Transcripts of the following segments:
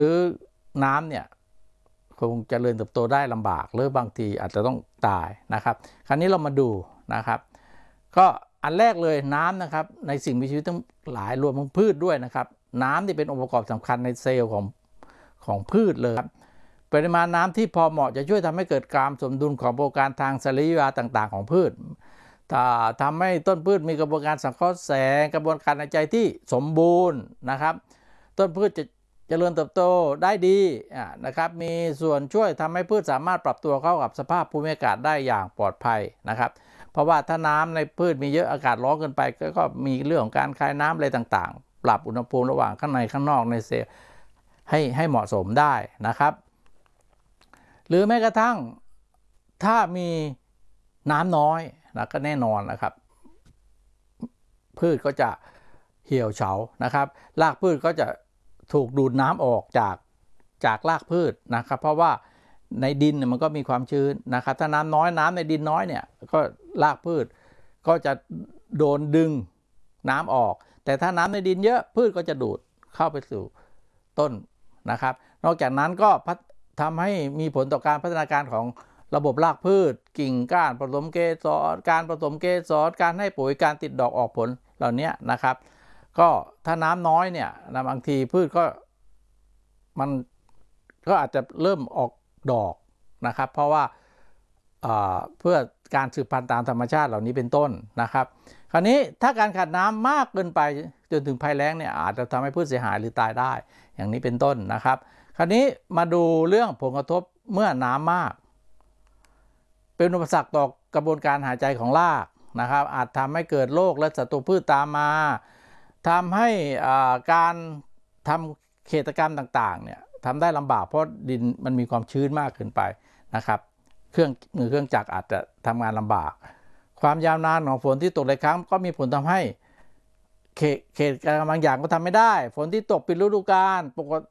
รือน้ำเนี่ยคงเจริญเติบโตได้ลำบากหรือบางทีอาจจะต้องตายนะครับคราวนี้เรามาดูนะครับก็อันแรกเลยน้ำนะครับในสิ่งมีชีวิตทั้งหลายรวมทั้งพืชด้วยนะครับน้ำที่เป็นองค์ประกอบสำคัญในเซลล์ของพืชเลยครับปริมาณน้ำที่พอเหมาะจะช่วยทำให้เกิดการสมดุลของกระบวนการทางสรีระต่างๆของพืชทำให้ต้นพืชมีกระบวนการสังเคราะห์แสงกระบวนการหายใจที่สมบูรณ์นะครับต้นพืชจะเจริญเติบโตได้ดีนะครับมีส่วนช่วยทำให้พืชสามารถปรับตัวเข้ากับสภาพภูมิอากาศได้อย่างปลอดภัยนะครับเพราะว่าถ้าน้ำในพืชมีเยอะอากาศร้อนเกินไปก็มีเรื่องของการคายน้ำอะไรต่างๆปรับอุณหภูมิระหว่างข้างในข้างนอกในเซลล์ให้เหมาะสมได้นะครับหรือแม้กระทั่งถ้ามีน้ำน้อยนะก็แน่นอนนะครับพืชก็จะเหี่ยวเฉานะครับรากพืชก็จะถูกดูดน้ำออกจากรากพืชนะครับเพราะว่าในดินมันก็มีความชื้นนะครับถ้าน้ำน้อยน้ำในดินน้อยเนี่ยก็รากพืชก็จะโดนดึงน้ำออกแต่ถ้าน้ำในดินเยอะพืชก็จะดูดเข้าไปสู่ต้นนะครับนอกจากนั้นก็ทำให้มีผลต่อการพัฒนาการของระบบรากพืชกิ่งก้านผสมเกสรการผสมเกสรการให้ปุ๋ยการติดดอกออกผลเหล่านี้นะครับก็ถ้าน้ำน้อยเนี่ยบางทีพืชมันก็อาจจะเริ่มออกดอกนะครับเพราะว่าเพื่อการสืบพันธุ์ตามธรรมชาติเหล่านี้เป็นต้นนะครับคราวนี้ถ้าการขาดน้ำมากเกินไปจนถึงภัยแล้งเนี่ยอาจจะทำให้พืชเสียหายหรือตายได้อย่างนี้เป็นต้นนะครับคราวนี้มาดูเรื่องผลกระทบเมื่อน้ำมากเป็นอุปสรรคต่อกระบวนการหายใจของรากนะครับอาจทำให้เกิดโรคและศัตรูพืชตามมาทำให้การทำเกษตรกรรมต่างๆเนี่ยทำได้ลำบากเพราะดินมันมีความชื้นมากเกินไปนะครับเครื่องจักรอาจจะทำงานลำบากความยาวนานของฝนที่ตกหลายครั้งก็มีผลทำให้เขตการบางอย่างก็ทำไม่ได้ฝนที่ตกปิดฤดูกาลปกติ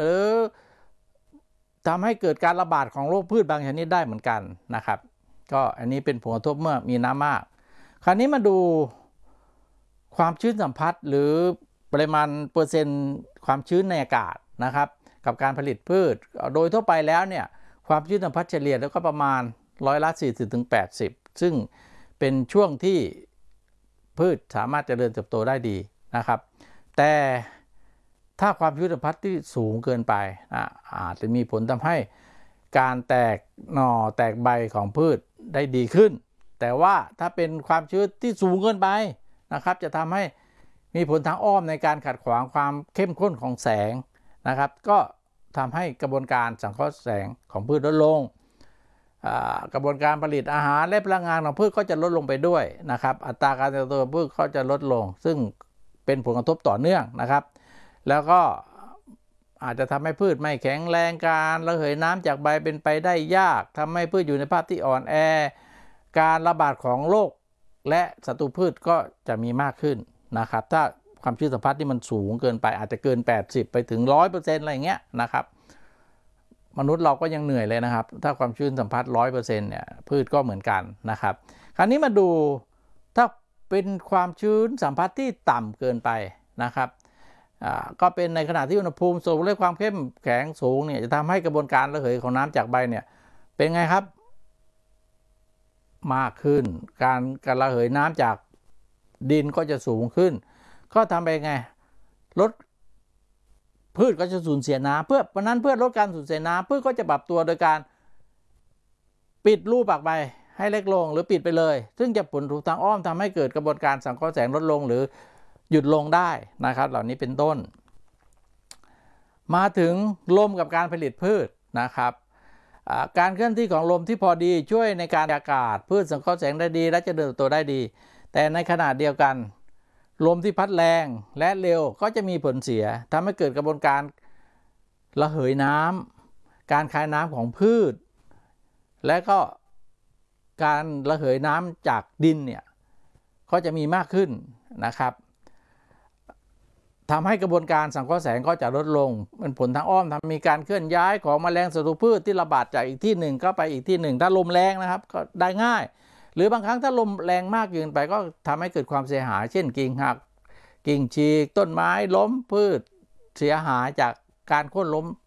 ทำให้เกิดการระบาดของโรคพืชบางชนิดได้เหมือนกันนะครับก็อันนี้เป็นผลกระทบเมื่อมีน้ำมากคราวนี้มาดูความชื้นสัมผัสหรือปริมาณเปอร์เซ็นต์ความชื้นในอากาศนะครับกับการผลิตพืชโดยทั่วไปแล้วเนี่ยความชื้นสัมผัสเฉลี่ยแล้วก็ประมาณ40-80%ซึ่งเป็นช่วงที่พืชสามารถเจริญเติบโตได้ดีนะครับแต่ถ้าความชื้นสัมผัสที่สูงเกินไปอาจจะมีผลทำให้การแตกหน่อแตกใบของพืชได้ดีขึ้นแต่ว่าถ้าเป็นความชื้นที่สูงเกินไปนะครับจะทำให้มีผลทางอ้อมในการขัดขวางความเข้มข้นของแสงนะครับก็ทำให้กระบวนการสังเคราะห์แสงของพืชลดลงกระบวนการผลิตอาหารและพลังงานของพืชก็จะลดลงไปด้วยนะครับอัตราการเติบโตของพืชก็จะลดลงซึ่งเป็นผลกระทบต่อเนื่องนะครับแล้วก็อาจจะทำให้พืชไม่แข็งแรงการระเหยน้ำจากใบเป็นไปได้ยากทำให้พืชอยู่ในภาพที่อ่อนแอการระบาดของโรคและศัตรูพืชก็จะมีมากขึ้นนะครับถ้าความชื้นสัมผัสที่มันสูงเกินไปอาจจะเกิน80ไปถึง 100% อะไรเงี้ยนะครับมนุษย์เราก็ยังเหนื่อยเลยนะครับถ้าความชื้นสัมผัส 100% เนี่ยพืชก็เหมือนกันนะครับคราวนี้มาดูถ้าเป็นความชื้นสัมผัสที่ต่ำเกินไปนะครับก็เป็นในขณะที่อุณหภูมิสูงและความเข้มแข็งสูงเนี่ยจะทำให้กระบวนการระเหยของน้ำจากใบเนี่ยเป็นไงครับมากขึ้นการระเหยน้ำจากดินก็จะสูงขึ้นก็ทำไปไงลดพืชก็จะสูญเสียน้ำเพื่อลดการสูญเสียน้ำพืชก็จะปรับตัวโดยการปิดรูปากใบให้เล็กลงหรือปิดไปเลยซึ่งจะผลถูกทางอ้อมทำให้เกิดกระบวนการสังเคราะห์แสงลดลงหรือหยุดลงได้นะครับเหล่านี้เป็นต้นมาถึงลมกับการผลิตพืชนะครับการเคลื่อนที่ของลมที่พอดีช่วยในการอากาศพืชสังเคราะห์แสงได้ดีและจะเดินเติบโตได้ดีแต่ในขณะเดียวกันลมที่พัดแรงและเร็วก็จะมีผลเสียทำให้เกิดกระบวนการระเหยน้ำการคายน้ำของพืชและก็การระเหยน้ำจากดินเนี่ยก็จะมีมากขึ้นนะครับทำให้กระบวนการสังเคราะห์แสงก็จะลดลงเป็นผลทางอ้อมทำมีการเคลื่อนย้ายของแมลงศัตรูพืชที่ระบาดจากอีกที่หนึ่งเข้าไปอีกที่หนึ่งถ้าลมแรงนะครับก็ได้ง่ายหรือบางครั้งถ้าลมแรงมากเกินไปก็ทำให้เกิดความเสียหายเช่นกิ่งหักกิ่งฉีกต้นไม้ล้มพืชเสียหายจากการโค่นล้ม